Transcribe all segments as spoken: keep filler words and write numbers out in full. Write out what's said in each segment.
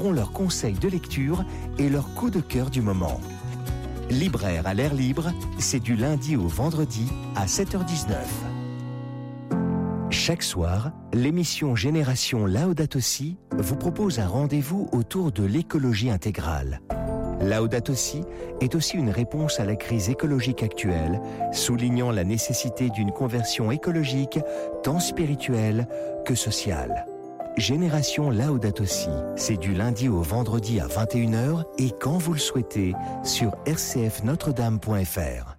ont leurs conseils de lecture et leurs coups de cœur du moment. Libraire à l'air libre, c'est du lundi au vendredi à sept heures dix-neuf. Chaque soir, l'émission Génération Laudato Si vous propose un rendez-vous autour de l'écologie intégrale. Laudato Si est aussi une réponse à la crise écologique actuelle, soulignant la nécessité d'une conversion écologique tant spirituelle que sociale. Génération Laudato Si, c'est du lundi au vendredi à vingt et une heures et quand vous le souhaitez sur r c f notre dame point f r.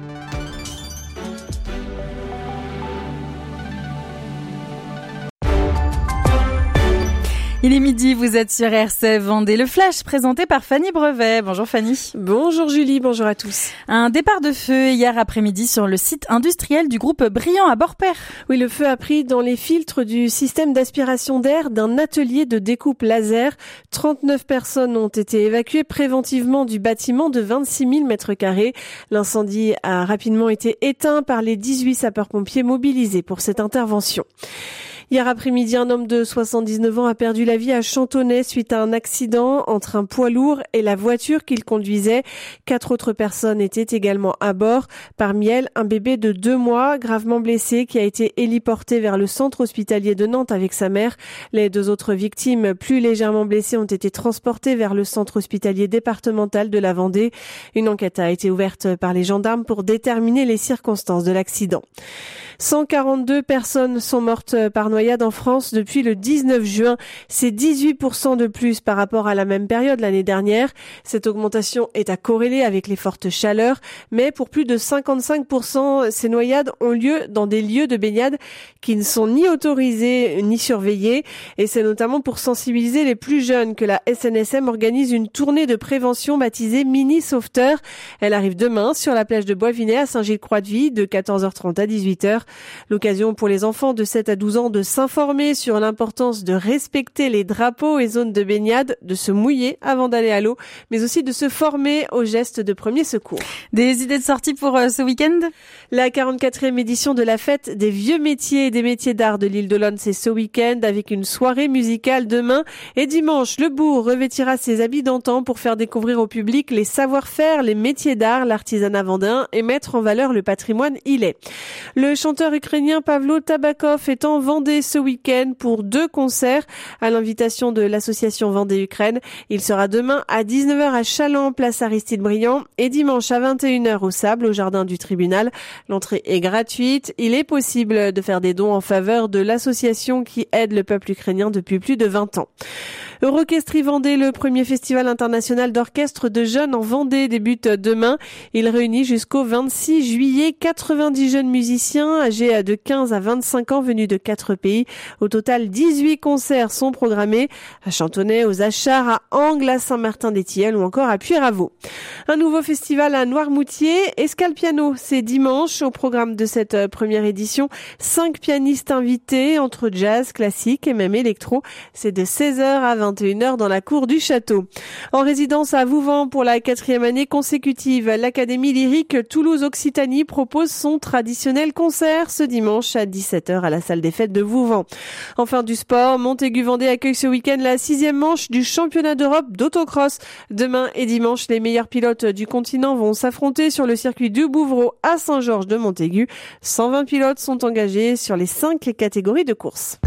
Il est midi, vous êtes sur R C F Vendée. Le Flash présenté par Fanny Brevet. Bonjour Fanny. Bonjour Julie, bonjour à tous. Un départ de feu hier après-midi sur le site industriel du groupe Briand à Borpère. Oui, le feu a pris dans les filtres du système d'aspiration d'air d'un atelier de découpe laser. trente-neuf personnes ont été évacuées préventivement du bâtiment de vingt-six mille mètres carrés. L'incendie a rapidement été éteint par les dix-huit sapeurs-pompiers mobilisés pour cette intervention. Hier après-midi, un homme de soixante-dix-neuf ans a perdu la vie à Chantonnay suite à un accident entre un poids lourd et la voiture qu'il conduisait. Quatre autres personnes étaient également à bord. Parmi elles, un bébé de deux mois, gravement blessé, qui a été héliporté vers le centre hospitalier de Nantes avec sa mère. Les deux autres victimes, plus légèrement blessées, ont été transportées vers le centre hospitalier départemental de la Vendée. Une enquête a été ouverte par les gendarmes pour déterminer les circonstances de l'accident. cent quarante-deux personnes sont mortes par noyade en France depuis le dix-neuf juin. C'est dix-huit pour cent de plus par rapport à la même période l'année dernière. Cette augmentation est à corréler avec les fortes chaleurs, mais pour plus de cinquante-cinq pour cent, ces noyades ont lieu dans des lieux de baignade qui ne sont ni autorisés ni surveillés. Et c'est notamment pour sensibiliser les plus jeunes que la S N S M organise une tournée de prévention baptisée Mini Sauveteur. Elle arrive demain sur la plage de Boisvinet à Saint-Gilles-Croix-de-Vie de quatorze heures trente à dix-huit heures. L'occasion pour les enfants de sept à douze ans de s'informer sur l'importance de respecter les drapeaux et zones de baignade, de se mouiller avant d'aller à l'eau, mais aussi de se former aux gestes de premier secours. Des idées de sortie pour euh, ce week-end ? La quarante-quatrième édition de la fête des vieux métiers et des métiers d'art de l'île d'Olonne, c'est ce week-end avec une soirée musicale demain et dimanche. Le Bourg revêtira ses habits d'antan pour faire découvrir au public les savoir-faire, les métiers d'art, l'artisanat vendéen et mettre en valeur le patrimoine ilais. Le chanteur ukrainien Pavlo Tabakov est en Vendée ce week-end pour deux concerts à l'invitation de l'association Vendée-Ukraine. Il sera demain à dix-neuf heures à Challans, place Aristide-Briand et dimanche à vingt et une heures au Sable, au jardin du tribunal. L'entrée est gratuite. Il est possible de faire des dons en faveur de l'association qui aide le peuple ukrainien depuis plus de vingt ans. Eurochestrie Vendée, le premier festival international d'orchestre de jeunes en Vendée, débute demain. Il réunit jusqu'au vingt-six juillet quatre-vingt-dix jeunes musiciens âgés de quinze à vingt-cinq ans venus de quatre pays. Au total, dix-huit concerts sont programmés à Chantonnay, aux Achards, à Angles, à Saint-Martin-des-Tilleuls ou encore à Puyraveau. Un nouveau festival à Noirmoutier, Escale Piano, c'est dimanche. Au programme de cette première édition, cinq pianistes invités entre jazz, classique et même électro. C'est de seize heures à vingt et une heures dans la cour du château. En résidence à Vouvant pour la quatrième année consécutive, l'Académie lyrique Toulouse-Occitanie propose son traditionnel concert ce dimanche à dix-sept heures à la salle des fêtes de Vouvant. Enfin du sport, Montaigu-Vendée accueille ce week-end la sixième manche du championnat d'Europe d'autocross. Demain et dimanche, les meilleurs pilotes du continent vont s'affronter sur le circuit du Bouvreau à Saint-Georges de Montaigu. cent vingt pilotes sont engagés sur les cinq catégories de course.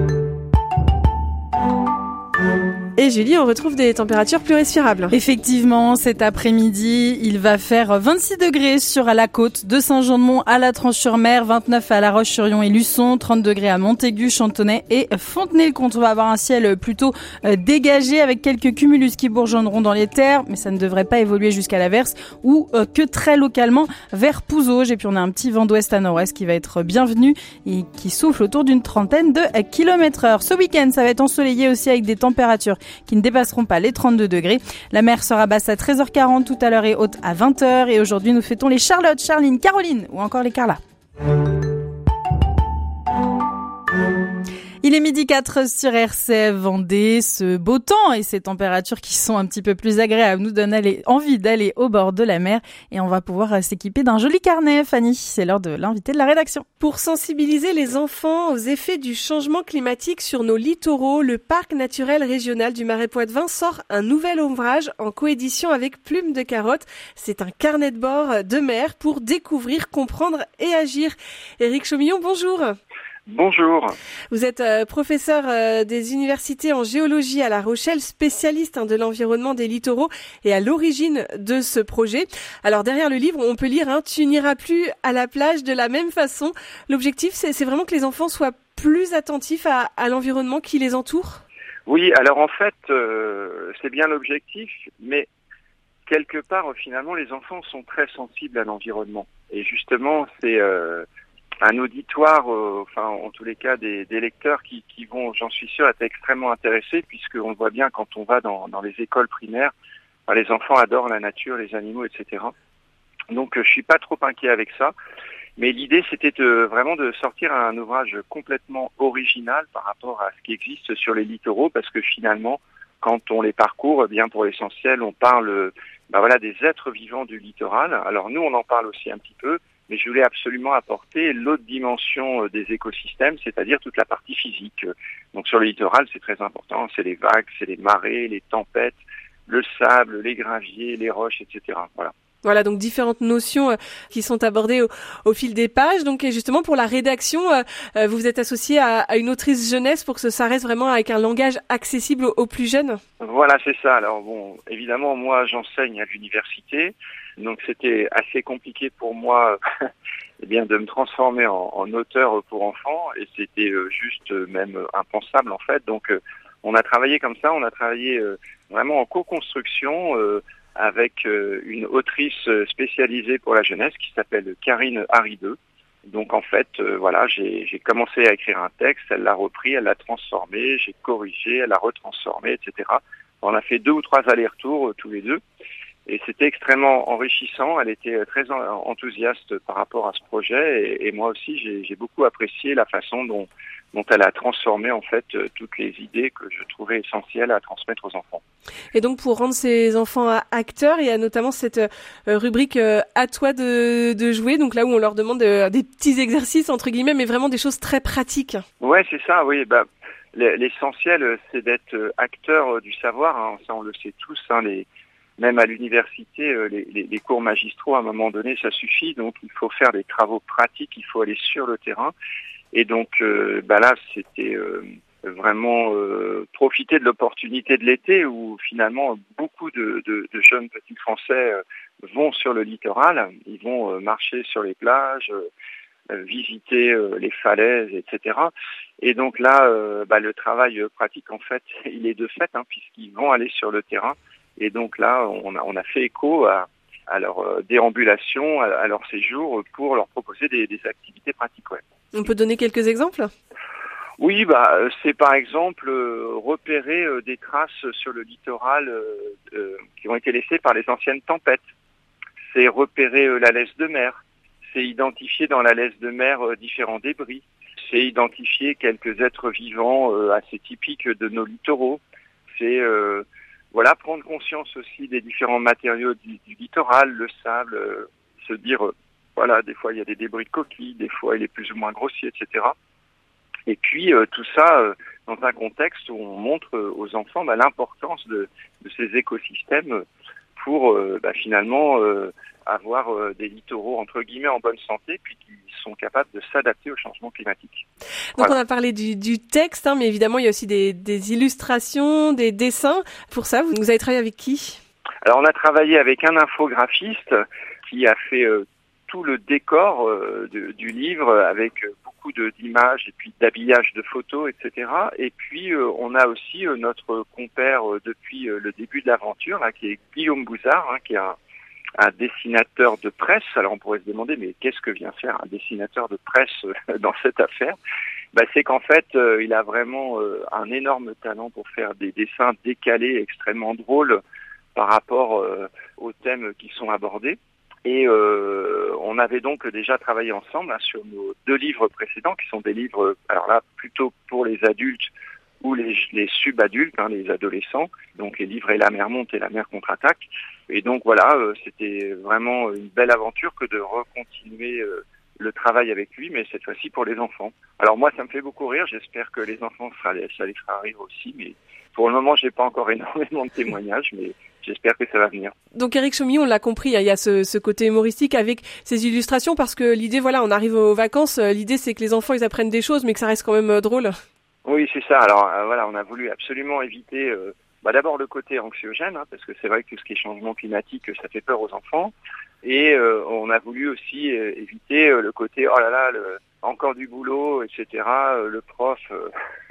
Et Julie, on retrouve des températures plus respirables. Effectivement, cet après-midi, il va faire vingt-six degrés sur la côte de Saint-Jean-de-Mont à la Tranche-sur-Mer, vingt-neuf à La Roche-sur-Yon et Luçon, trente degrés à Montaigu, Chantonnay et Fontenay-le-Comte. On va avoir un ciel plutôt dégagé avec quelques cumulus qui bourgeonneront dans les terres, mais ça ne devrait pas évoluer jusqu'à l'averse ou que très localement vers Pouzauges. Et puis on a un petit vent d'ouest à nord-ouest qui va être bienvenu et qui souffle autour d'une trentaine de kilomètres heure. Ce week-end, ça va être ensoleillé aussi avec des températures qui ne dépasseront pas les trente-deux degrés. La mer sera basse à treize heures quarante tout à l'heure et haute à vingt heures. Et aujourd'hui, nous fêtons les Charlotte, Charline, Caroline ou encore les Carla. Il est midi quatre sur R C F Vendée. Ce beau temps et ces températures qui sont un petit peu plus agréables nous donnent aller, envie d'aller au bord de la mer et on va pouvoir s'équiper d'un joli carnet. Fanny, c'est l'heure de l'invité de la rédaction. Pour sensibiliser les enfants aux effets du changement climatique sur nos littoraux, le Parc naturel régional du Marais Poitevin sort un nouvel ouvrage en coédition avec Plume de Carotte. C'est un carnet de bord de mer pour découvrir, comprendre et agir. Éric Chaumillon, bonjour. Bonjour. Vous êtes euh, professeur euh, des universités en géologie à La Rochelle, spécialiste hein, de l'environnement des littoraux et à l'origine de ce projet. Alors derrière le livre, on peut lire hein, « Tu n'iras plus à la plage de la même façon ». L'objectif, c'est, c'est vraiment que les enfants soient plus attentifs à, à l'environnement qui les entoure. Oui, alors en fait, euh, c'est bien l'objectif, mais quelque part, finalement, les enfants sont très sensibles à l'environnement. Et justement, c'est... Euh, un auditoire, euh, enfin en tous les cas des, des lecteurs qui, qui vont, j'en suis sûr, être extrêmement intéressés puisqu'on le voit bien quand on va dans, dans les écoles primaires, ben, les enfants adorent la nature, les animaux, et cetera. Donc euh, je suis pas trop inquiet avec ça, mais l'idée c'était de, vraiment de sortir un ouvrage complètement original par rapport à ce qui existe sur les littoraux parce que finalement, quand on les parcourt, bien pour l'essentiel, on parle ben, voilà, des êtres vivants du littoral. Alors nous on en parle aussi un petit peu, mais je voulais absolument apporter l'autre dimension des écosystèmes, c'est-à-dire toute la partie physique. Donc sur le littoral, c'est très important, c'est les vagues, c'est les marées, les tempêtes, le sable, les graviers, les roches, et cetera. Voilà. Voilà, donc différentes notions euh, qui sont abordées au, au fil des pages. Donc et justement pour la rédaction, euh, euh, vous vous êtes associé à, à une autrice jeunesse pour que ça reste vraiment avec un langage accessible aux, aux plus jeunes. Voilà, c'est ça. Alors bon, évidemment, moi j'enseigne à l'université, donc c'était assez compliqué pour moi eh bien, de me transformer en, en auteur pour enfants, et c'était euh, juste euh, même impensable en fait. Donc euh, on a travaillé comme ça, on a travaillé euh, vraiment en co-construction euh, avec euh, une autrice spécialisée pour la jeunesse qui s'appelle Karine Harideux. Donc en fait, euh, voilà, j'ai, j'ai commencé à écrire un texte, elle l'a repris, elle l'a transformé, j'ai corrigé, elle l'a retransformé, et cetera. On a fait deux ou trois allers-retours euh, tous les deux. Et c'était extrêmement enrichissant. Elle était très enthousiaste par rapport à ce projet, et, et moi aussi j'ai, j'ai beaucoup apprécié la façon dont, dont elle a transformé en fait toutes les idées que je trouvais essentielles à transmettre aux enfants. Et donc pour rendre ces enfants acteurs, il y a notamment cette rubrique à toi de, de jouer, donc là où on leur demande des petits exercices entre guillemets, mais vraiment des choses très pratiques. Ouais, c'est ça. Oui, bah l'essentiel c'est d'être acteur du savoir. Hein. Ça on le sait tous. Hein, les Même à l'université, les, les, les cours magistraux, à un moment donné, ça suffit. Donc, il faut faire des travaux pratiques, il faut aller sur le terrain. Et donc, euh, bah là, c'était euh, vraiment euh, profiter de l'opportunité de l'été où, finalement, beaucoup de, de, de jeunes petits Français euh, vont sur le littoral. Ils vont euh, marcher sur les plages, euh, visiter euh, les falaises, et cetera. Et donc là, euh, bah, le travail pratique, en fait, il est de fait, hein, puisqu'ils vont aller sur le terrain. Et donc là, on a, on a fait écho à, à leur euh, déambulation, à, à leur séjour, pour leur proposer des, des activités pratiques. Ouais. On peut donner quelques exemples ? Oui, bah, c'est par exemple euh, repérer euh, des traces sur le littoral euh, euh, qui ont été laissées par les anciennes tempêtes. C'est repérer euh, la laisse de mer. C'est identifier dans la laisse de mer euh, différents débris. C'est identifier quelques êtres vivants euh, assez typiques de nos littoraux. C'est... Euh, Voilà, prendre conscience aussi des différents matériaux du, du littoral, le sable, euh, se dire, euh, voilà, des fois il y a des débris de coquilles, des fois il est plus ou moins grossier, et cetera. Et puis euh, tout ça euh, dans un contexte où on montre euh, aux enfants bah, l'importance de, de ces écosystèmes pour euh, bah, finalement euh, avoir euh, des littoraux entre guillemets en bonne santé, puis qui sont capables de s'adapter au changement climatique. Donc voilà. On a parlé du, du texte, hein, mais évidemment il y a aussi des, des illustrations, des dessins. Pour ça, vous, vous avez travaillé avec qui ? Alors on a travaillé avec un infographiste qui a fait euh, tout le décor euh, de, du livre avec euh, beaucoup de, d'images et puis d'habillage de photos, et cetera. Et puis euh, on a aussi euh, notre compère euh, depuis euh, le début de l'aventure, là, qui est Guillaume Bouzard, hein, qui est un un dessinateur de presse. Alors on pourrait se demander, mais qu'est-ce que vient faire un dessinateur de presse dans cette affaire ? Bah, c'est qu'en fait, euh, il a vraiment euh, un énorme talent pour faire des dessins décalés, extrêmement drôles par rapport euh, aux thèmes qui sont abordés. Et euh, on avait donc déjà travaillé ensemble hein, sur nos deux livres précédents, qui sont des livres, alors là, plutôt pour les adultes ou les, les subadultes, hein, les adolescents, donc les livres Et la mer monte et la mer contre-attaque. Et donc voilà, euh, c'était vraiment une belle aventure que de recontinuer euh, le travail avec lui, mais cette fois-ci pour les enfants. Alors moi, ça me fait beaucoup rire, j'espère que les enfants, ça, ça les fera rire aussi, mais pour le moment, j'ai pas encore énormément de témoignages, mais j'espère que ça va venir. Donc Éric Chaumillon, on l'a compris, il y a ce, ce côté humoristique avec ces illustrations, parce que l'idée, voilà, on arrive aux vacances, l'idée c'est que les enfants, ils apprennent des choses, mais que ça reste quand même euh, drôle. Oui, c'est ça. Alors euh, voilà, on a voulu absolument éviter euh, bah, d'abord le côté anxiogène, hein, parce que c'est vrai que tout ce qui est changement climatique, ça fait peur aux enfants. Et euh, on a voulu aussi euh, éviter euh, le côté oh là là, le, encore du boulot, et cetera. Euh, le prof. Euh,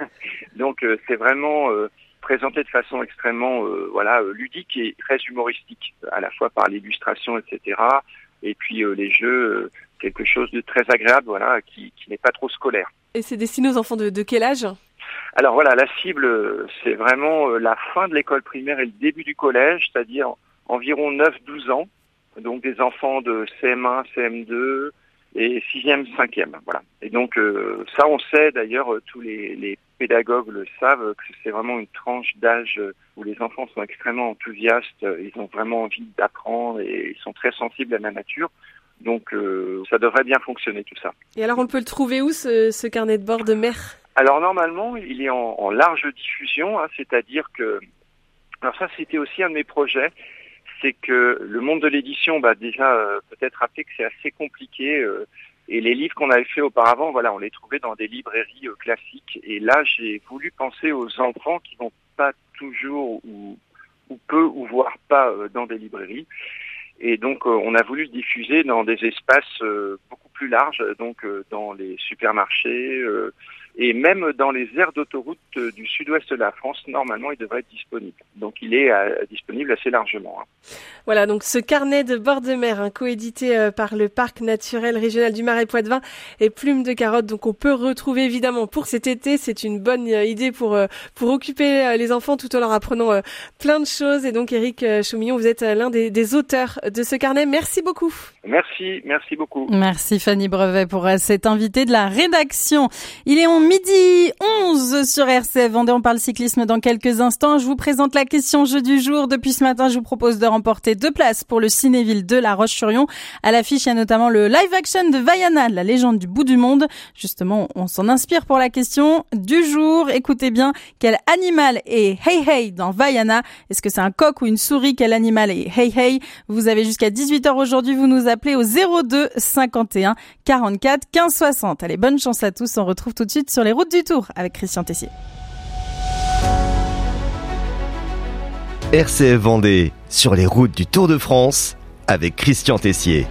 donc euh, c'est vraiment euh, présenté de façon extrêmement euh, voilà euh, ludique et très humoristique, à la fois par l'illustration, et cetera. Et puis euh, les jeux, euh, quelque chose de très agréable, voilà, qui, qui n'est pas trop scolaire. Et c'est destiné aux enfants de, de quel âge ? Alors voilà, la cible, c'est vraiment la fin de l'école primaire et le début du collège, c'est-à-dire environ neuf douze ans, donc des enfants de C M un, C M deux et sixième, cinquième, voilà. Et donc euh, ça, on sait d'ailleurs, tous les, les pédagogues le savent, que c'est vraiment une tranche d'âge où les enfants sont extrêmement enthousiastes, ils ont vraiment envie d'apprendre et ils sont très sensibles à la nature. Donc euh, ça devrait bien fonctionner tout ça. Et alors on peut le trouver où ce, ce carnet de bord de mer ? Alors normalement il est en, en large diffusion, hein, c'est-à-dire que, alors ça c'était aussi un de mes projets, c'est que le monde de l'édition, bah déjà euh, peut-être rappeler que c'est assez compliqué euh, et les livres qu'on avait fait auparavant, voilà, on les trouvait dans des librairies euh, classiques et là j'ai voulu penser aux enfants qui vont pas toujours ou, ou peu ou voire pas euh, dans des librairies. Et donc, euh, on a voulu le diffuser dans des espaces euh, beaucoup plus larges, donc euh, dans les supermarchés euh, et même dans les aires d'autoroute euh, du sud-ouest de la France. Normalement, il devrait être disponible. Donc, il est euh, disponible assez largement. Hein. Voilà, donc ce carnet de bord de mer, hein, coédité euh, par le Parc naturel régional du Marais Poitevin et Plume de Carotte. Donc, on peut retrouver évidemment pour cet été. C'est une bonne euh, idée pour euh, pour occuper euh, les enfants tout en leur apprenant euh, plein de choses. Et donc, Éric euh, Chaumillon, vous êtes euh, l'un des, des auteurs de ce carnet. Merci beaucoup. Merci, merci beaucoup. Merci Fanny Brevet pour cet invité de la rédaction. Il est en midi onze sur R C F Vendée. On parle cyclisme dans quelques instants. Je vous présente la question jeu du jour. Depuis ce matin, je vous propose de remporter deux places pour le Cinéville de La Roche-sur-Yon. À l'affiche, il y a notamment le live action de Vaiana, la légende du bout du monde. Justement, on s'en inspire pour la question du jour. Écoutez bien, quel animal est Hey Hey dans Vaiana? Est-ce que c'est un coq ou une souris? Quel animal est Hey Hey? Vous avez jusqu'à dix-huit heures aujourd'hui. Vous nous appelez au zéro deux cinquante et un quarante-quatre quinze soixante. Allez, bonne chance à tous. On retrouve tout de suite sur les routes du Tour avec Christian Tessier. R C F Vendée, sur les routes du Tour de France, avec Christian Tessier.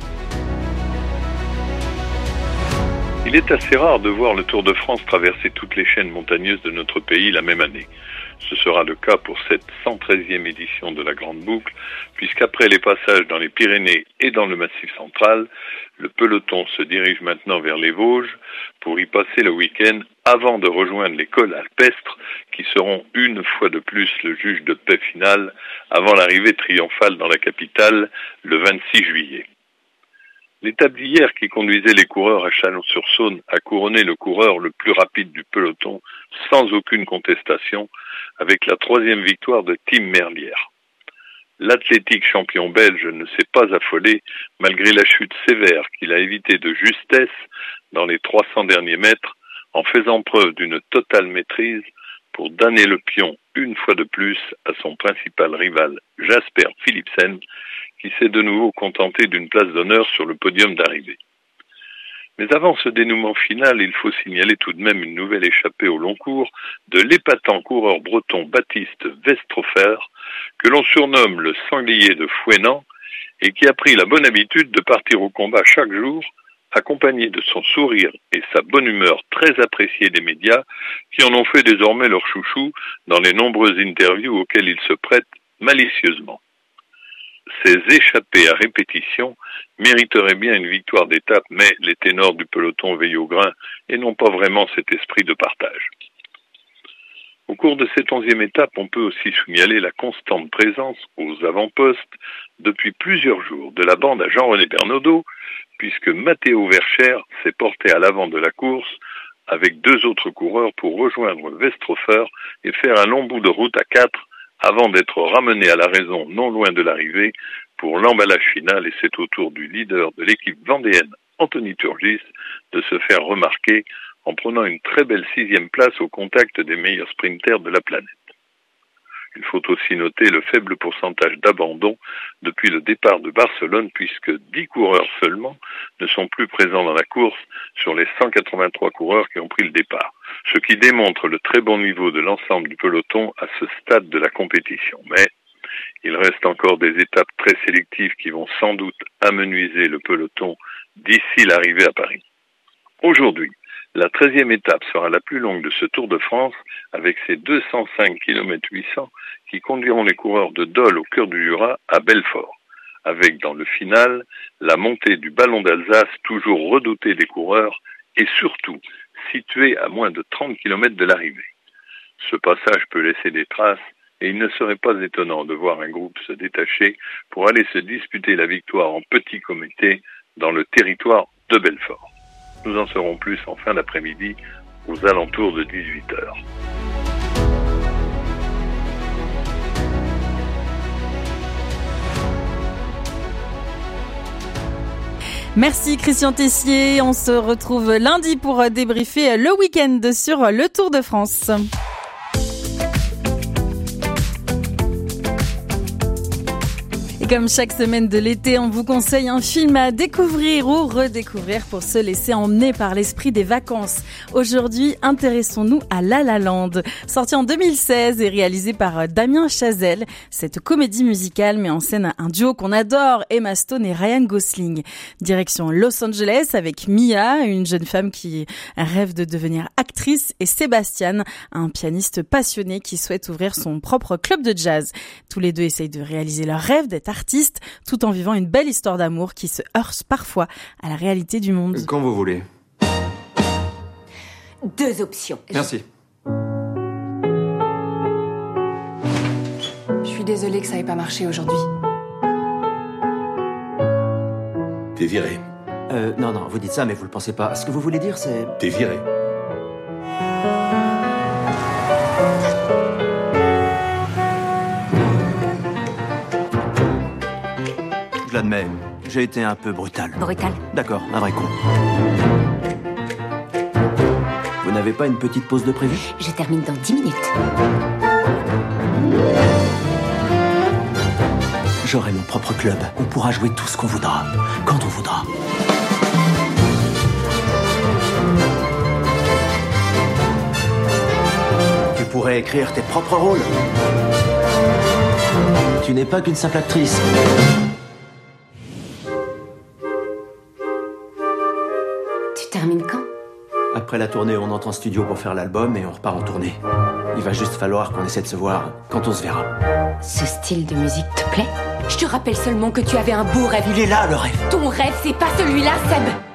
Il est assez rare de voir le Tour de France traverser toutes les chaînes montagneuses de notre pays la même année. Ce sera le cas pour cette cent treizième édition de la Grande Boucle, puisqu'après les passages dans les Pyrénées et dans le Massif central, le peloton se dirige maintenant vers les Vosges pour y passer le week-end avant de rejoindre les cols alpestres qui seront une fois de plus le juge de paix final avant l'arrivée triomphale dans la capitale le vingt-six juillet. L'étape d'hier qui conduisait les coureurs à Chalon-sur-Saône a couronné le coureur le plus rapide du peloton sans aucune contestation avec la troisième victoire de Tim Merlier. L'athlétique champion belge ne s'est pas affolé malgré la chute sévère qu'il a évitée de justesse dans les trois cents derniers mètres en faisant preuve d'une totale maîtrise pour damner le pion une fois de plus à son principal rival Jasper Philipsen qui s'est de nouveau contenté d'une place d'honneur sur le podium d'arrivée. Mais avant ce dénouement final, il faut signaler tout de même une nouvelle échappée au long cours de l'épatant coureur breton Baptiste Westrofer, que l'on surnomme le sanglier de Fouesnant, et qui a pris la bonne habitude de partir au combat chaque jour, accompagné de son sourire et sa bonne humeur très appréciée des médias, qui en ont fait désormais leur chouchou dans les nombreuses interviews auxquelles il se prête malicieusement. Ces échappées à répétition mériteraient bien une victoire d'étape, mais les ténors du peloton veillent au grain et n'ont pas vraiment cet esprit de partage. Au cours de cette onzième étape, on peut aussi signaler la constante présence aux avant-postes depuis plusieurs jours de la bande à Jean-René Bernaudot, puisque Matteo Vercher s'est porté à l'avant de la course avec deux autres coureurs pour rejoindre Westhofer et faire un long bout de route à quatre avant d'être ramené à la raison non loin de l'arrivée pour l'emballage final, et c'est au tour du leader de l'équipe vendéenne, Anthony Turgis, de se faire remarquer en prenant une très belle sixième place au contact des meilleurs sprinters de la planète. Il faut aussi noter le faible pourcentage d'abandon depuis le départ de Barcelone, puisque dix coureurs seulement ne sont plus présents dans la course sur les cent quatre-vingt-trois coureurs qui ont pris le départ, ce qui démontre le très bon niveau de l'ensemble du peloton à ce stade de la compétition. Mais il reste encore des étapes très sélectives qui vont sans doute amenuiser le peloton d'ici l'arrivée à Paris. Aujourd'hui, la treizième étape sera la plus longue de ce Tour de France, avec ses deux cent cinq kilomètres huit cents qui conduiront les coureurs de Dole au cœur du Jura à Belfort, avec dans le final la montée du Ballon d'Alsace, toujours redouté des coureurs et surtout situé à moins de trente kilomètres de l'arrivée. Ce passage peut laisser des traces et il ne serait pas étonnant de voir un groupe se détacher pour aller se disputer la victoire en petit comité dans le territoire de Belfort. Nous en saurons plus en fin d'après-midi, aux alentours de dix-huit heures. Merci Christian Tessier. On se retrouve lundi pour débriefer le week-end sur le Tour de France. Comme chaque semaine de l'été, on vous conseille un film à découvrir ou redécouvrir pour se laisser emmener par l'esprit des vacances. Aujourd'hui, intéressons-nous à La La Land. Sorti en deux mille seize et réalisé par Damien Chazelle, cette comédie musicale met en scène un duo qu'on adore, Emma Stone et Ryan Gosling. Direction Los Angeles avec Mia, une jeune femme qui rêve de devenir actrice, et Sébastien, un pianiste passionné qui souhaite ouvrir son propre club de jazz. Tous les deux essayent de réaliser leur rêve d'être artistes, tout en vivant une belle histoire d'amour qui se heurte parfois à la réalité du monde. Quand vous voulez. Deux options. Merci. Je suis désolée que ça ait pas marché aujourd'hui. T'es viré. Euh, non, non, vous dites ça, mais vous le pensez pas. Ce que vous voulez dire, c'est... T'es viré. Je l'admets, j'ai été un peu brutal. Brutal. D'accord, un vrai con. Vous n'avez pas une petite pause de prévu ? Je termine dans dix minutes. J'aurai mon propre club. On pourra jouer tout ce qu'on voudra, quand on voudra. Tu pourrais écrire tes propres rôles. Tu n'es pas qu'une simple actrice. Termine quand ? Après la tournée, on entre en studio pour faire l'album et on repart en tournée. Il va juste falloir qu'on essaie de se voir quand on se verra. Ce style de musique te plaît ? Je te rappelle seulement que tu avais un beau rêve. Il est là, le rêve. Ton rêve, c'est pas celui-là, Seb.